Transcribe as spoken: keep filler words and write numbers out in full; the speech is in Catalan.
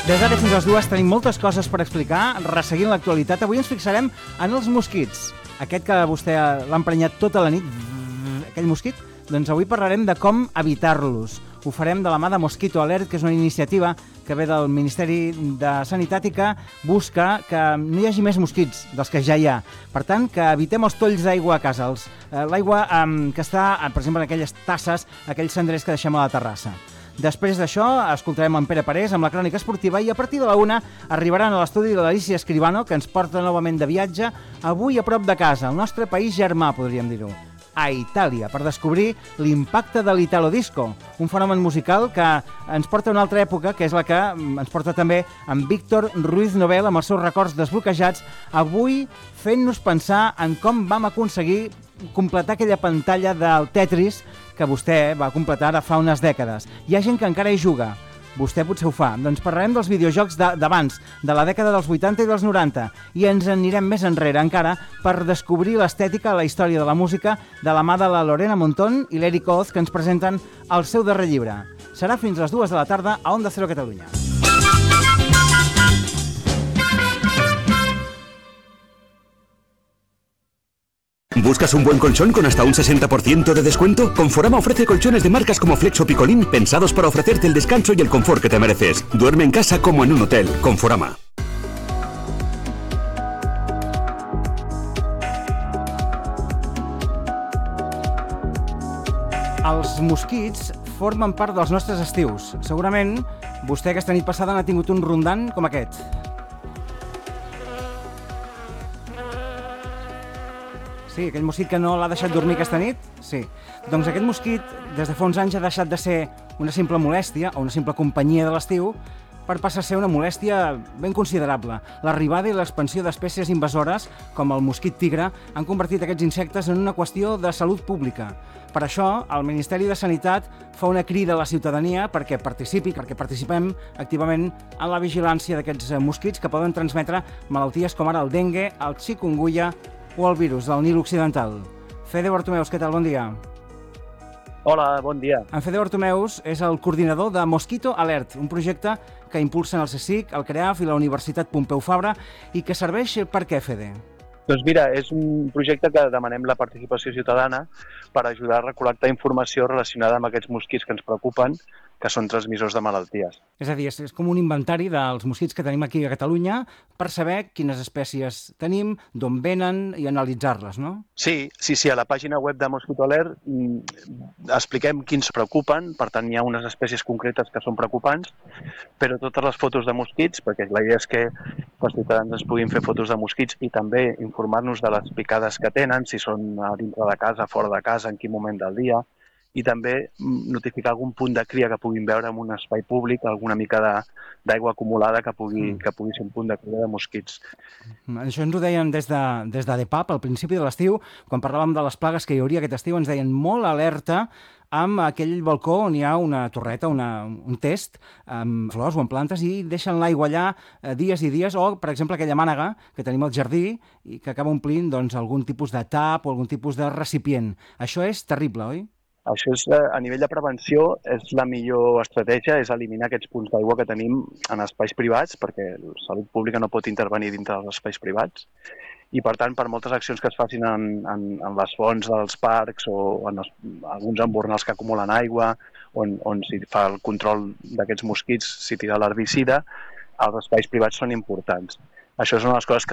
Des d'ara fins a les dues tenim moltes coses per explicar, resseguint l'actualitat. Avui ens fixarem en els mosquits. Aquest que vostè l'ha emprenyat tota la nit, aquell mosquit, doncs avui parlarem de com evitar-los. Ho farem de la mà de Mosquito Alert, que és una iniciativa que ve del Ministeri de Sanitat i que busca que no hi hagi més mosquits dels que ja hi ha. Per tant, que evitem els tolls d'aigua a casa, els, eh, l'aigua eh, que està, per exemple, en aquelles tasses, aquells cendrers que deixem a la terrassa. Després d'això, escoltarem en Pere Parés amb la crònica esportiva i a partir de la una arribaran a l'estudi de l'Alicia Escribano, que ens porta novament de viatge, avui a prop de casa, el nostre país germà, podríem dir-ho, a Itàlia, per descobrir l'impacte de l'Italo Disco, un fenomen musical que ens porta a una altra època, que és la que ens porta també en Víctor Ruiz Novel, amb els seus records desbloquejats, avui fent-nos pensar en com vam aconseguir completar aquella pantalla del Tetris que vostè va completar ara fa unes dècades. Hi ha gent que encara hi juga. Vostè potser ho fa. Doncs parlarem dels videojocs d'abans, de la dècada dels vuitanta i dels noranta, i ens anirem més enrere encara per descobrir l'estètica, la història de la música de la mà de la Lorena Montón i l'Eric Oz, que ens presenten el seu darrer llibre. Serà fins les dues de la tarda a Onda Cero Catalunya. ¿Buscas un buen colchón con hasta un sesenta por ciento de descuento? Conforama ofrece colchones de marcas como Flex o Picolín pensados para ofrecerte el descanso y el confort que te mereces. Duerme en casa como en un hotel. Conforama. Els mosquits formen part dels nostres estius. Segurament vostè aquesta nit passada n'ha tingut un rondant com aquest. Sí, aquell mosquit que no l'ha deixat dormir aquesta nit? Sí. Doncs aquest mosquit, des de fa uns anys, ha deixat de ser una simple molèstia o una simple companyia de l'estiu per passar a ser una molèstia ben considerable. L'arribada i l'expansió d'espècies invasores, com el mosquit tigre, han convertit aquests insectes en una qüestió de salut pública. Per això, el Ministeri de Sanitat fa una crida a la ciutadania perquè participi, perquè participem activament en la vigilància d'aquests mosquits que poden transmetre malalties com ara el dengue, el chikungunya o el virus del Nil Occidental. Fede Bartomeus, què tal? Bon dia. Hola, bon dia. En Fede Bartomeus és el coordinador de Mosquito Alert, un projecte que impulsen el CSIC, el CREAF i la Universitat Pompeu Fabra i que serveix per què, Fede? Doncs mira, és un projecte que demanem la participació ciutadana per ajudar a recol·lectar informació relacionada amb aquests mosquits que ens preocupen, que són transmissors de malalties. És a dir, és com un inventari dels mosquits que tenim aquí a Catalunya per saber quines espècies tenim, d'on venen i analitzar-les, no? Sí, sí, sí, a la pàgina web de Mosquito Alert expliquem quins preocupen, per tant hi ha unes espècies concretes que són preocupants, però totes les fotos de mosquits, perquè la idea és que els ciutadans ens puguin fer fotos de mosquits i també informar-nos de les picades que tenen, si són a dintre de casa, fora de casa, en quin moment del dia, i també notificar algun punt de cria que puguin veure en un espai públic, alguna mica d'aigua acumulada que pugui, que pugui ser un punt de cria de mosquits. Això ens ho deien des de, des de DEPAP, al principi de l'estiu, quan parlàvem de les plagues que hi hauria aquest estiu, ens deien molt alerta amb aquell balcó on hi ha una torreta, una, un test amb flors o amb plantes i deixen l'aigua allà dies i dies, o, per exemple, aquella mànega que tenim al jardí i que acaba omplint doncs, algun tipus de tap o algun tipus de recipient. Això és terrible, oi? Això és, a nivell de prevenció, és la millor estratègia, és eliminar aquests punts d'aigua que tenim en espais privats, perquè la salut pública no pot intervenir dintre dels espais privats. I, per tant, per moltes accions que es facin en, en, en les fonts dels parcs o en els, alguns embornals que acumulen aigua, on, on s'hi fa el control d'aquests mosquits, s'hi tira l'herbicida, els espais privats són importants. Això són les coses que